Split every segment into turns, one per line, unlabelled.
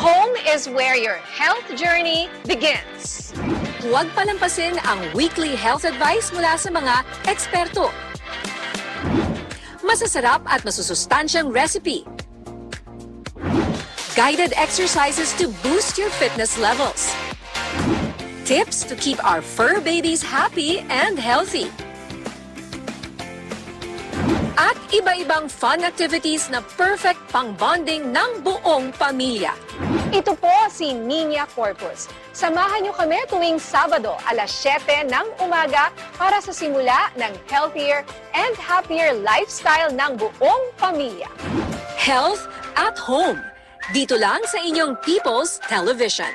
Home is where your health journey begins.
Huwag palampasin ang weekly health advice mula sa mga eksperto. Masasarap at masusustansyang recipe. Guided exercises to boost your fitness levels. Tips to keep our fur babies happy and healthy. At iba-ibang fun activities na perfect pang-bonding ng buong pamilya.
Ito po si Nina Corpus. Samahan niyo kami tuwing Sabado, alas 7 ng umaga para sa simula ng healthier and happier lifestyle ng buong pamilya.
Health at Home. Dito lang sa inyong People's Television.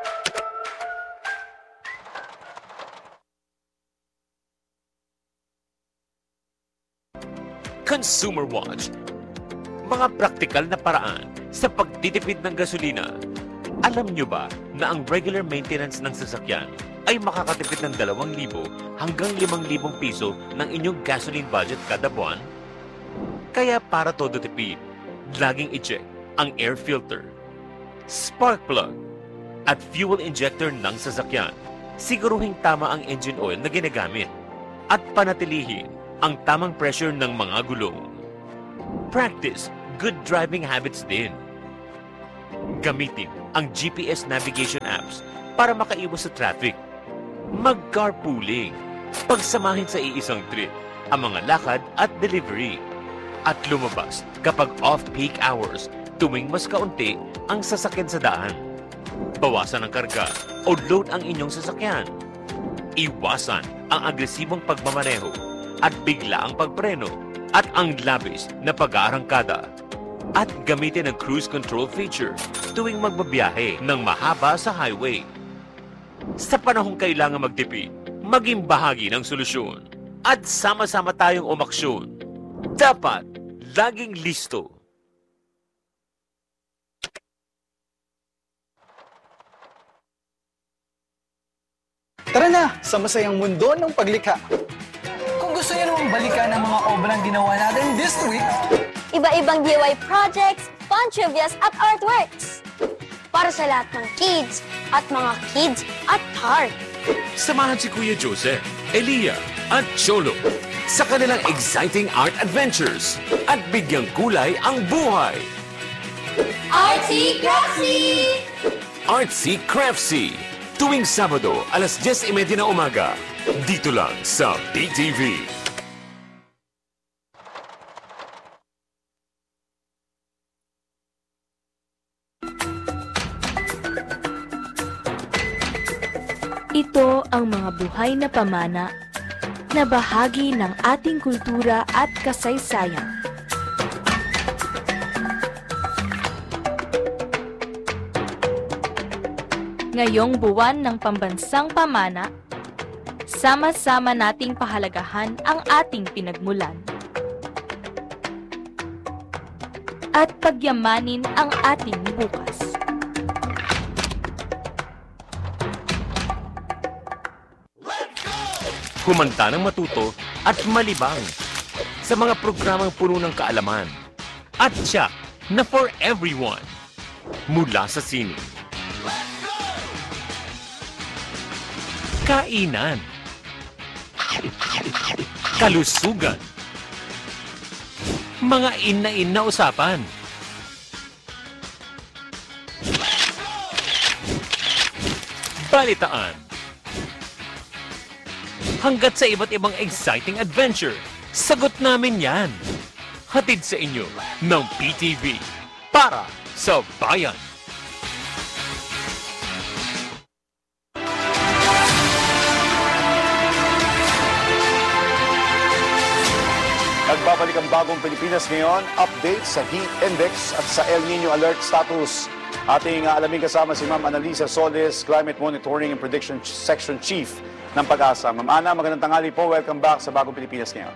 Consumer Watch. Mga praktikal na paraan sa pagtitipid ng gasolina. Alam nyo ba na ang regular maintenance ng sasakyan ay makakatipid ng 2,000 hanggang 5,000 piso ng inyong gasoline budget kada buwan? Kaya para todo tipid, laging i-check ang air filter, spark plug, at fuel injector ng sasakyan. Siguruhing tama ang engine oil na ginagamit at panatilihin ang tamang pressure ng mga gulong. Practice good driving habits din. Gamitin ang GPS navigation apps para makaiwas sa traffic. Mag-carpooling. Pagsamahin sa iisang trip ang mga lakad at delivery. At lumabas kapag off-peak hours tuwing mas kaunti ang sasakyan sa daan. Bawasan ang karga o load ang inyong sasakyan. Iwasan ang agresibong pagmamaneho at bigla ang pagpreno at ang labis na pag-aarangkada. At gamitin ang cruise control feature tuwing magbabiyahe ng mahaba sa highway. Sa panahong kailangan magtipid, maging bahagi ng solusyon. At sama-sama tayong umaksyon. Dapat laging listo.
Tara na sa masayang mundo ng paglikha.
Kung gusto niyo namang balikan ang mga obrang ginawa natin this week,
iba-ibang DIY projects, fun trivias at artworks. Para sa lahat ng kids at mga kids at heart.
Samahan si Kuya Joseph, Elia at Cholo sa kanilang exciting art adventures at bigyang kulay ang buhay.
Artsy Craftsy!
Artsy Craftsy. Tuwing Sabado, alas 10:30 na umaga. Dito lang sa PTV.
Ito ang mga buhay na pamana na bahagi ng ating kultura at kasaysayan. Ngayong buwan ng Pambansang Pamana, sama-sama nating pahalagahan ang ating pinagmulan at pagyamanin ang ating bukas.
Kumanta ng matuto at malibang sa mga programang puno ng kaalaman at tiyak na for everyone mula sa sine, kainan, kalusugan, mga in na usapan, balitaan, hanggat sa iba't ibang exciting adventure, sagot namin yan. Hatid sa inyo ng PTV para sa bayan.
Nagbabalik ang bagong Pilipinas ngayon, update sa heat index at sa El Nino alert status. Ating alamin kasama si Ma'am Analisa Solis, Climate Monitoring and Prediction Section Chief ng Pag-asa. Ma'am Ana, magandang tanghali po. Welcome back sa bagong Pilipinas ngayon.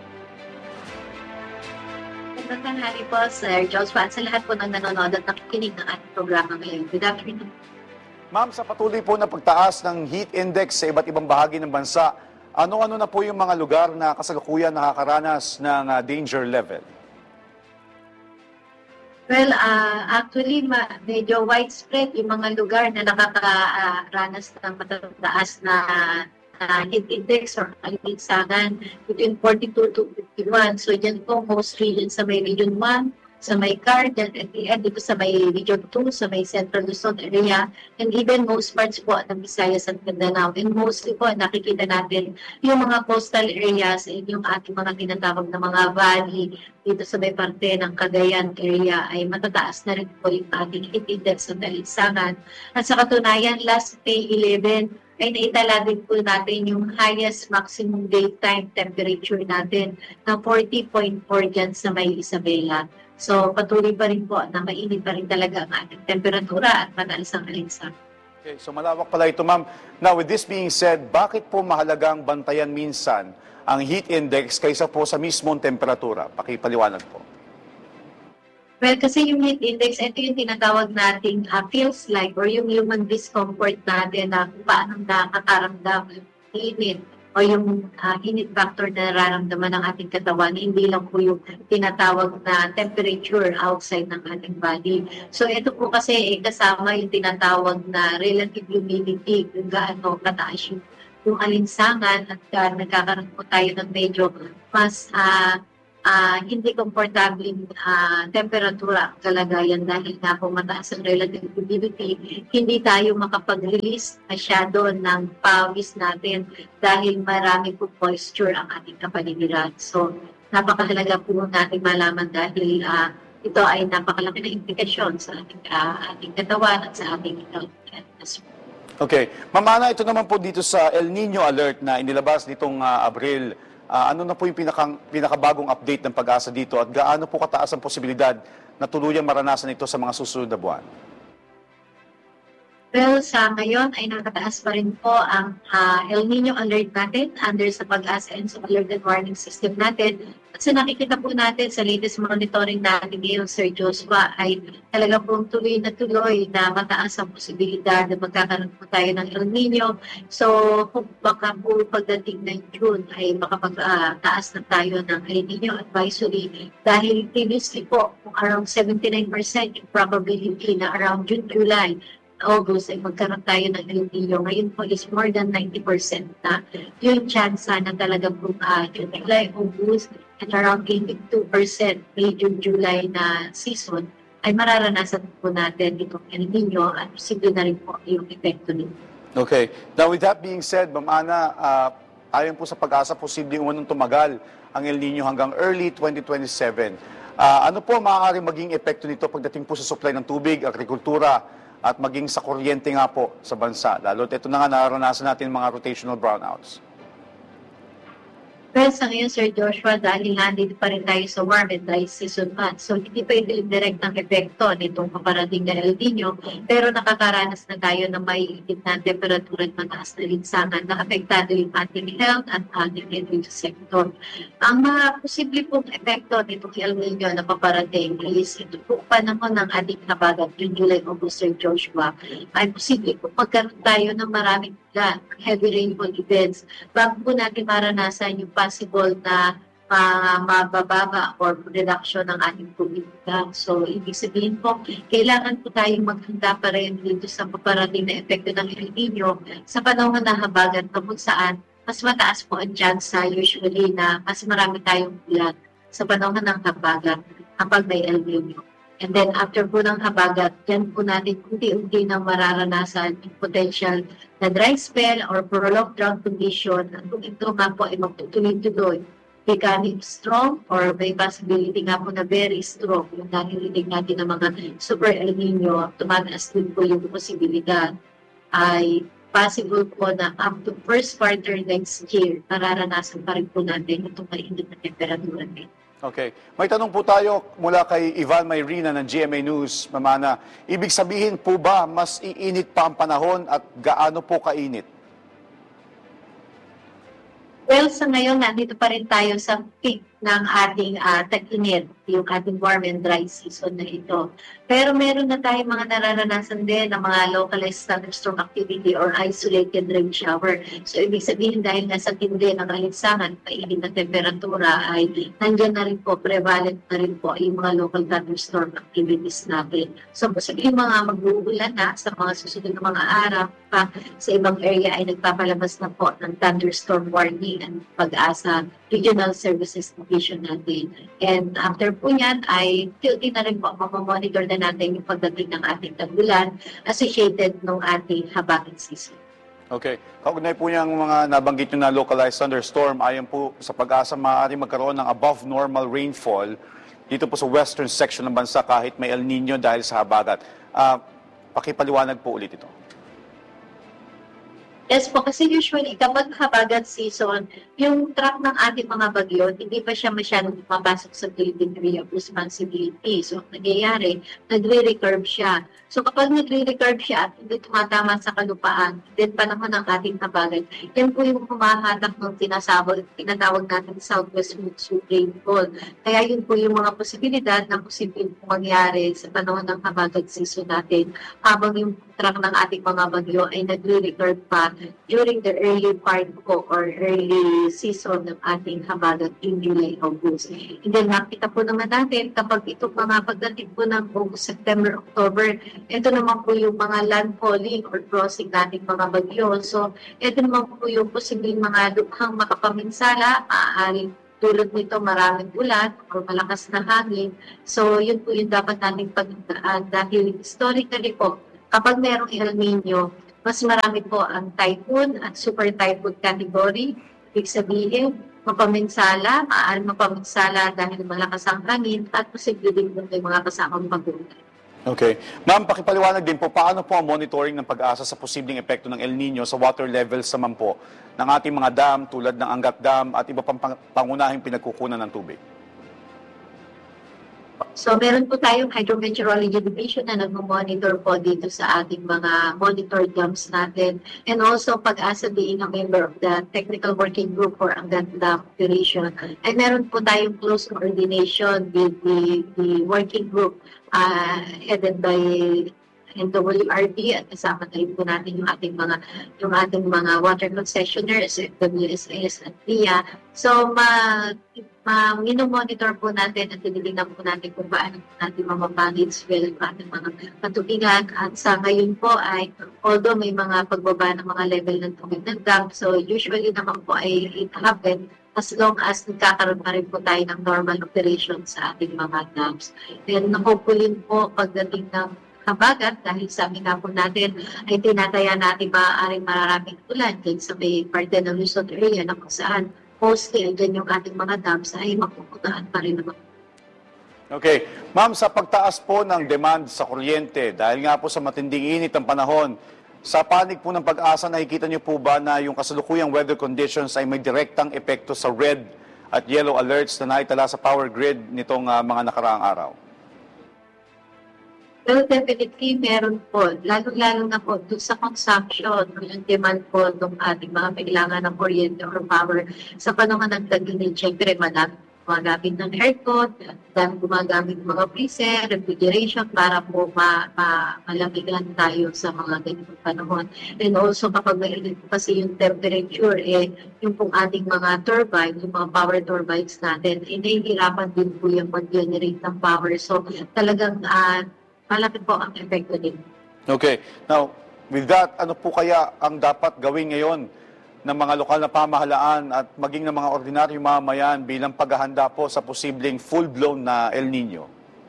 Magandang tanghali po, Sir Joshua, sa lahat po ng nanonood at nakikinig ng ating programa ngayon. Good afternoon.
Ma'am, sa patuloy po na pagtaas ng heat index sa iba't ibang bahagi ng bansa, ano-ano na po yung mga lugar na kasalukuyan nakakaranas ng danger level?
Well, actually, medyo widespread yung mga lugar na nakakaranas ng matataas na heat index or kalinsagan between 42 to 51. So, dyan po most regions sa may Region 1, sa may Cardel, at the end dito sa may Region 2, sa may Central Luzon area, and even most parts po ng Visayas at Mindanao. And mostly po, nakikita natin yung mga coastal areas and yung ating mga tinatawag na mga valley dito sa may parte ng Cagayan area ay matataas na rin po yung ating heat index ng kalinsangan. At sa katunayan, last May 11, ay naitala din po natin yung highest maximum daytime temperature natin na 40.4 dyan sa may Isabela. So patuloy pa rin po na mainit pa rin talaga ang ating temperatura at mataas ang kalinsangan.
Okay, so malawak pala ito, ma'am. Now, with this being said, bakit po mahalagang bantayan minsan ang heat index kaysa po sa mismong temperatura? Pakipaliwanag po.
Well, kasi yung heat index, ito yung tinatawag nating feels like or yung human discomfort natin na kung paano nakakaramdam yung init o yung init factor na nararamdaman ng ating katawan, hindi lang po yung tinatawag na temperature outside ng ating body. So ito po kasi kasama yung tinatawag na relative humidity, kung gaano kataas yung alinsangan at nagkakaroon po tayo ng medyo mas hindi komportabling temperatura kalagayan dahil nga po mataas ang relative humidity, hindi tayo makapag-release masyado ng pawis natin dahil marami po moisture ang ating kapaligiran. So, napakahalaga po natin malaman dahil ito ay napakalaki na implikasyon sa ating katawan at sa ating health.
Okay. Ma'am Ana, ito naman po dito sa El Nino Alert na inilabas nitong Abril. Ano na po yung pinakabagong update ng Pag-asa dito at gaano po kataas ang posibilidad na tuluyang maranasan ito sa mga susunod na buwan?
Well, sa ngayon ay nakataas pa rin po ang El Nino Alert natin under sa Pag-asa and sa Alert and Warning System natin. Kasi nakikita po natin sa latest monitoring natin ngayon, Sir Joshua, ay talaga pong tuloy na mataas ang posibilidad na magkakaroon po tayo ng El Nino. So, kung baka po pagdating ng June ay makapagtaas na tayo ng El Nino advisory dahil previously po around 79% yung probability na around June, July, August ay magkaroon tayo ng El Nino. Ngayon po is more than 90% na yung chance na talaga po July, August at around 82% May, June, July na season ay mararanasan po natin itong El Nino at posible na rin po yung epekto nito.
Okay. Now, with that being said, Ma'am Ana, ayon po sa Pag-asa, posible umunong tumagal ang El Nino hanggang early 2027. Ano po maaaring maging epekto nito pagdating po sa supply ng tubig, agrikultura, at maging sa kuryente nga po sa bansa? Lalo ito na nga naranasan natin mga rotational brownouts.
Well, sa ngayon, Sir Joshua, dahil nandito pa rin tayo sa warm and dry season months, so hindi pa yung direct ng epekto nitong paparating na El Nino, pero nakakaranas na tayo ng may init na temperatura at mataas na linsangan na apektado yung ating health at ating energy sector. Ang mga posible pong epekto nitong El Nino na paparating is ito po panahon ng ating habagat yung July, August, Sir Joshua, ay posible po magkaroon tayo ng maraming heavy rainfall events bago po natin maranasan yung possible na mabababa or reduction ng ating tubig. So, ibig sabihin po, kailangan po tayong maghanda pa rin dito sa paparating na epekto ng El Nino sa panahon na habagat na kung saan mas mataas po ang chance usually na mas marami tayong ulan sa panahon ng habagat kapag may El Nino. And then after po ng habagat, yan po natin unti-unti na mararanasan yung potential na dry spell or prolonged drought condition. At kung ito nga po ay magtutuloy-tuloy, becoming strong or may possibility nga po na very strong. Yung narinig natin ng mga super El Nino, tumataas din po yung posibilidad ay possible po na up to first quarter next year, mararanasan pa rin po natin itong mainit na temperatura nito.
Okay. May tanong po tayo mula kay Ivan Mayrina ng GMA News, Ma'am Ana. Ibig sabihin po ba mas iinit pa ang panahon at gaano po kainit?
Well, sa ngayon, nandito pa rin tayo sa peak ng ating tag-init, yung ating warm and dry season na ito. Pero meron na tayong mga nararanasan din ng mga localized thunderstorm activity or isolated rain shower. So, ibig sabihin dahil nasa tindi ng alinsangan, mainit na temperatura ay nandiyan na rin po, prevalent na rin po yung mga local thunderstorm activities natin. So, sabihin mga mag-uulan na sa mga susunod na mga araw pa sa ibang area ay nagpapalabas na po ng thunderstorm warning and Pag-asa Regional Services Division natin. And after po yan ay tilti na rin po mamamonitor na natin yung pagdating ng ating tag-ulan associated ng ating habagat season.
Okay. Kaugnay po niyang mga nabanggit nyo na localized thunderstorm, ayon po sa Pag-asa maaaring magkaroon ng above normal rainfall dito po sa western section ng bansa kahit may El Nino dahil sa habagat. Pakipaliwanag po ulit ito.
Yes po, kasi usually kapag habagat season, yung track ng ating mga bagyo, hindi pa siya masyadong pumapasok sa Philippine Area of Responsibility. So, nangyayari, nagre-recurve siya. So, kapag nagre-recurve siya at hindi tumatama sa kalupaan, then panahon ng ating habagat, yan po yung humahatak ng tinatawag natin southwest monsoon rainfall. Kaya yun po yung mga posibilidad na posibleng mangyari sa panahon ng habagat season natin habang yung track ng ating mga bagyo ay nagre-recurve pa during the early part po or early season ng ating habagat in July, August. And then nakita po naman natin kapag itong mga pagdating po ng August, September, October, ito naman po yung mga landfalling or crossing nating mga bagyo. So, ito naman po yung posibleng mga lukhang makapaminsala, maaaring tulad nito maraming ulan o malakas na hangin. So, yun po yung dapat nating pagdaan dahil historically po, kapag merong El Nino, mas marami po ang typhoon at super typhoon category. Ibig sabihin, mapaminsala, maaaring mapaminsala dahil malakas ang hangin at posible din may mga kasamang bagulan.
Okay. Ma'am, pakipaliwanag din po, paano po ang monitoring ng Pag-asa sa posibleng epekto ng El Nino sa water levels naman po ng ating mga dam tulad ng Angat Dam at iba pang pangunahing pinagkukunan ng tubig?
So, meron po tayong Hydrometeorology Division na nag-monitor po dito sa ating mga monitor dams natin. And also, Pag-asa being a member of the Technical Working Group for Angat Dam Operation. And meron po tayong close coordination with the working group headed by NWRD at kasama na rin po natin yung ating mga water concessionaires, WSIS at PIA. So, minomonitor po natin at tinitingnan po natin kung paano natin mamamanage well yung ating mga patubigan. At sa ngayon po ay, although may mga pagbaba ng mga level ng tubig ng dam, so usually naman po ay it happen as long as nagkakaroon pa rin po tayo ng normal operation sa ating mga dams. Then, hopefully po pagdating ng habagat, dahil sabi nga po natin ay tinataya natin maaaring mararaming ulan dyan sa may parte ng Luzon area na kung saan mostly dyan yung ating mga dams ay mapupuntahan pa rin naman.
Okay. Ma'am, sa pagtaas po ng demand sa kuryente, dahil nga po sa matinding init ng panahon, sa panig po ng Pag-asa, nakikita niyo po ba na yung kasalukuyang weather conditions ay may direktang epekto sa red at yellow alerts na naitala sa power grid nitong mga nakaraang araw?
Well, definitely meron po. Lalo-lalo na po doon sa consumption, yung demand po ng ating mga kailangan ng kuryente or power. Sa panahon ng tag-init, syempre madami gumagamit ng aircon, dahil gumagamit ng mga freezer, refrigeration para po malamigan tayo sa mga ganitong panahon. And also kapag mainit po kasi yung temperature, yung pong ating mga turbine, yung mga power turbines natin, nahihirapan din po yung mag-generate ng power. So talagang malapit po ang epekto din.
Okay. Now, with that, ano po kaya ang dapat gawin ngayon ng mga lokal na pamahalaan at maging ng mga ordinaryong mamamayan bilang paghahanda po sa posibleng full-blown na El Nino?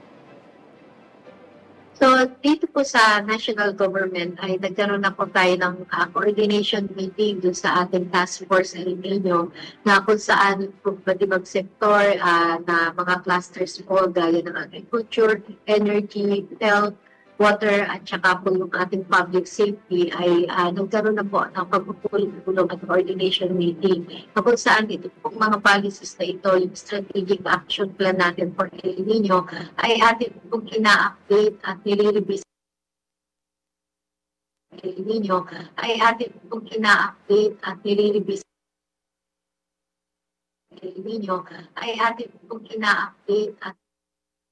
So, dito po sa national government ay nagkaroon na po tayo ng coordination meeting dun sa ating task force El Nino na kung saan po pati mag-sektor na mga clusters po gaya ng agriculture, energy, health, water at saka po yung ating public safety ay nagkaroon na po ng pagpupulong at coordination meeting. Kung saan ito po mga policies na ito, yung strategic action plan natin for El Nino ay atin pong ina-update at nire-revise. El Nino ay atin pong ina-update at nire-revise El Nino ay atin pong ina-update at